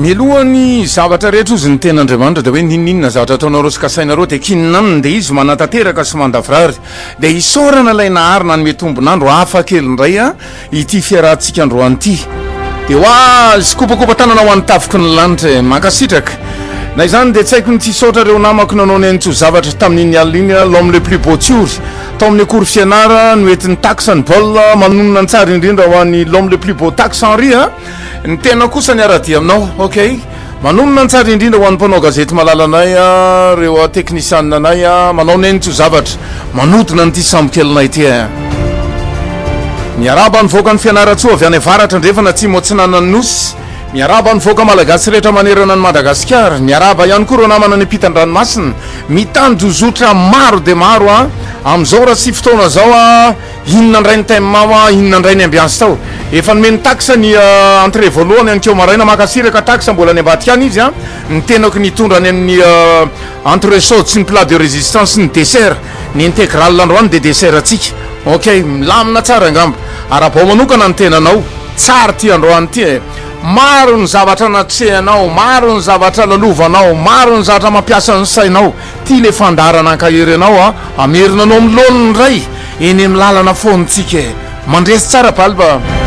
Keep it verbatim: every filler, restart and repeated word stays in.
milohany zavatra rehetra ozy ny ten'Andriamanitra dia hoe ninninona zavatra ataonao rosy kasainareo dia kinanana dia izy manatateraka sy mandavrary dia isaorana ilay naharina ny metombonandro hafa kely indray a ity fiarahantsika androany ity dia hoa izy kopakopa tanana ho an'ny tafiky ny lanitra mankasitraka na izany dia tsy haiko ny tsy saotra ireo namako nanao ny an'itso zavatra tamin'iny alina iny l'homme le plus beau-tiory tao amin'ny akory fianara no entin'ny taxe ny baolina manonona ny tsara indrindra ho an'ny l'homme le plus beau taxe Henri a ny tena kosa ny aradia aminao ok manonona ny tsara indrindra ho an'ny mpanao gazety malala anay a reo teknisianina anay a manao ny an'itso zavatra manodina nyity sambokelinay ity a miaraba ny voaka ny fianaratsoa avy any avaratra ndrefana tsy motsinana ny nosy miaraba ny voaka malagasy rehetra manerana ny Madagasikara miaraba ihany koa reo namana ny ampitan-dranomasina mitanjozotra maro dia maro a amin'izao raha sy fotoana zao a inona ndray ny taimao a inona ndray ny ambiansy tao efa nomeny taxa ny entrée voalohany any keo maraina makasiraka taxa mbola ny ambadika any izy a ny tenako nitondrany amin'ny entrecôte sy ny plat de résistance ny dessert ny intégral androany dia dessert atsika ok milamina tsara angamba arabao manokana ny tenanao tsara ty androany ty e maro ny zavatra natrehanao maro ny zavatra lalovanao maro ny zavatra mampiasa ny sainao ty le fandarana ankahery-anao a amerinanao amin'ny lolony ray eny amin'ny lalana fonitsika mandresy tsara palba